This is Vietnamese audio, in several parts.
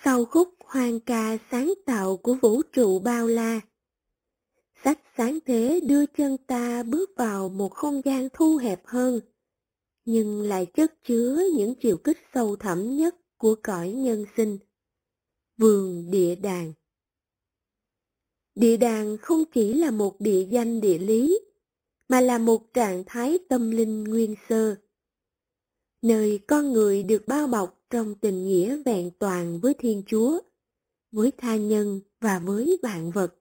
Sau khúc hoang ca sáng tạo của vũ trụ bao la, sách sáng thế đưa chân ta bước vào một không gian thu hẹp hơn, nhưng lại chất chứa những chiều kích sâu thẳm nhất của cõi nhân sinh. Vườn địa đàng. Địa đàng không chỉ là một địa danh địa lý, mà là một trạng thái tâm linh nguyên sơ, nơi con người được bao bọc trong tình nghĩa vẹn toàn với Thiên Chúa, với tha nhân và với vạn vật.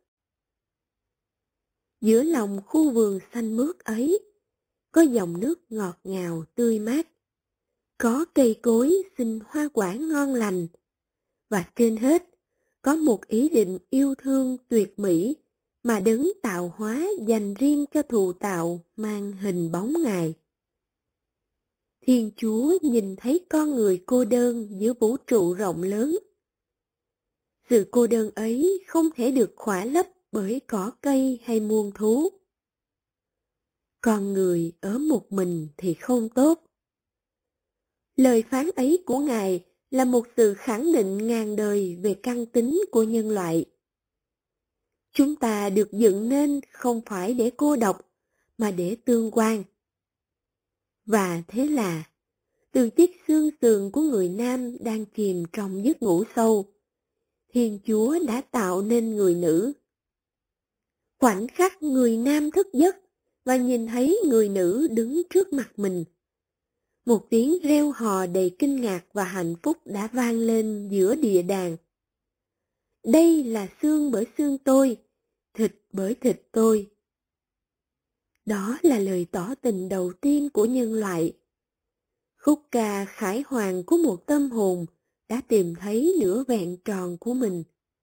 Giữa lòng khu vườn xanh mướt ấy, có dòng nước ngọt ngào tươi mát, có cây cối sinh hoa quả ngon lành, và trên hết, có một ý định yêu thương tuyệt mỹ mà đấng tạo hóa dành riêng cho thụ tạo mang hình bóng Ngài. Thiên Chúa nhìn thấy con người cô đơn giữa vũ trụ rộng lớn. Sự cô đơn ấy không thể được khỏa lấp bởi cỏ cây hay muôn thú. Con người ở một mình thì không tốt. Lời phán ấy của Ngài là một sự khẳng định ngàn đời về căn tính của nhân loại. Chúng ta được dựng nên không phải để cô độc, mà để tương quan. Và thế là, từ chiếc xương sườn của người nam đang chìm trong giấc ngủ sâu, Thiên Chúa đã tạo nên người nữ. Khoảnh khắc người nam thức giấc và nhìn thấy người nữ đứng trước mặt mình, một tiếng reo hò đầy kinh ngạc và hạnh phúc đã vang lên giữa địa đàng. Đây là xương bởi xương tôi, thịt bởi thịt tôi. Đó là lời tỏ tình đầu tiên của nhân loại. Khúc ca khải hoàn của một tâm hồn đã tìm thấy nửa vẹn tròn của mình.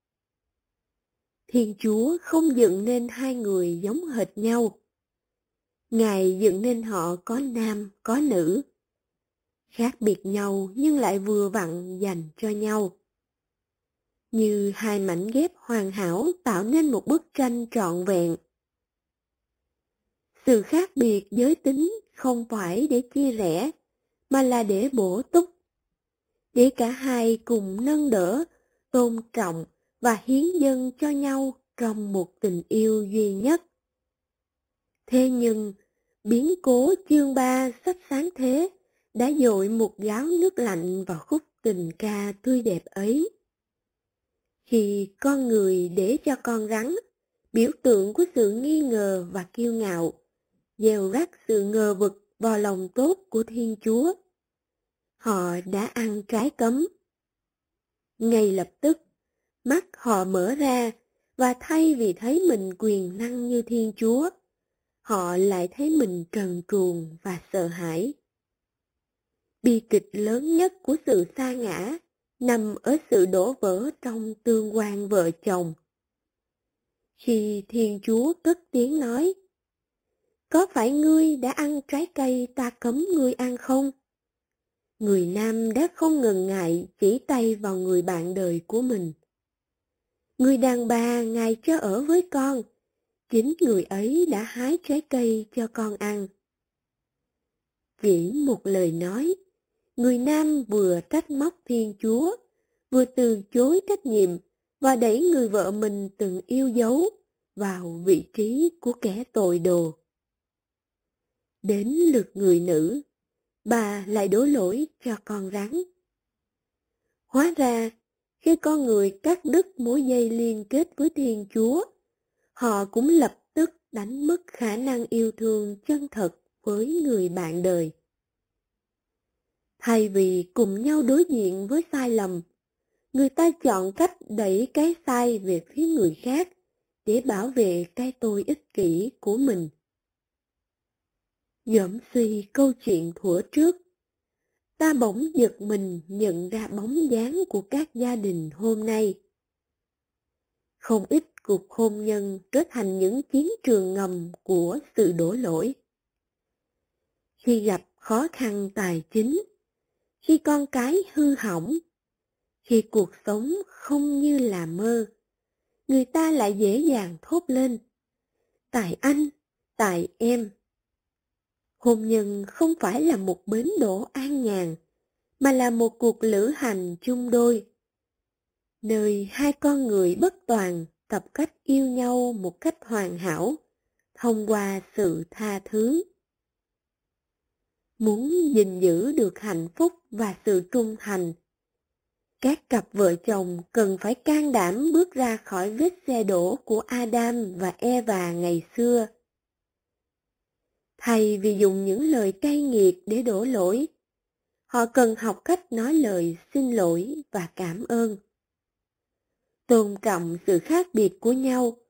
Thiên Chúa không dựng nên hai người giống hệt nhau. Ngài dựng nên họ có nam, có nữ. Khác biệt nhau nhưng lại vừa vặn dành cho nhau. Như hai mảnh ghép hoàn hảo tạo nên một bức tranh trọn vẹn. Sự khác biệt giới tính không phải để chia rẽ, mà là để bổ túc. Để cả hai cùng nâng đỡ, tôn trọng và hiến dâng cho nhau trong một tình yêu duy nhất. Thế nhưng, biến cố chương 3 sách sáng thế đã dội một gáo nước lạnh vào khúc tình ca tươi đẹp ấy. Khi con người để cho con rắn, biểu tượng của sự nghi ngờ và kiêu ngạo, gieo rắc sự ngờ vực vào lòng tốt của Thiên Chúa, họ đã ăn trái cấm. Ngay lập tức, mắt họ mở ra, và thay vì thấy mình quyền năng như Thiên Chúa, họ lại thấy mình trần truồng và sợ hãi. Bi kịch lớn nhất của sự sa ngã nằm ở sự đổ vỡ trong tương quan vợ chồng. Khi Thiên Chúa cất tiếng nói, có phải ngươi đã ăn trái cây ta cấm ngươi ăn không? Người nam đã không ngần ngại chỉ tay vào người bạn đời của mình. Người đàn bà Ngài cho ở với con, chính người ấy đã hái trái cây cho con ăn. Chỉ một lời nói, người nam vừa trách móc Thiên Chúa, vừa từ chối trách nhiệm và đẩy người vợ mình từng yêu dấu vào vị trí của kẻ tội đồ. Đến lượt người nữ, bà lại đổ lỗi cho con rắn. Hóa ra, khi con người cắt đứt mối dây liên kết với Thiên Chúa, họ cũng lập tức đánh mất khả năng yêu thương chân thật với người bạn đời. Thay vì cùng nhau đối diện với sai lầm, người ta chọn cách đẩy cái sai về phía người khác để bảo vệ cái tôi ích kỷ của mình. Dõm suy câu chuyện thuở trước, ta bỗng giật mình nhận ra bóng dáng của các gia đình hôm nay. Không ít cuộc hôn nhân trở thành những chiến trường ngầm của sự đổ lỗi. Khi gặp khó khăn tài chính, khi con cái hư hỏng, khi cuộc sống không như là mơ, người ta lại dễ dàng thốt lên, tại anh, tại em. Hôn nhân không phải là một bến đỗ an nhàn, mà là một cuộc lữ hành chung đôi. nơi hai con người bất toàn tập cách yêu nhau một cách hoàn hảo thông qua sự tha thứ. Muốn gìn giữ được hạnh phúc và sự trung thành, các cặp vợ chồng cần phải can đảm bước ra khỏi vết xe đổ của Adam và Eva ngày xưa. Thay vì dùng những lời cay nghiệt để đổ lỗi, họ cần học cách nói lời xin lỗi và cảm ơn. Tôn trọng sự khác biệt của nhau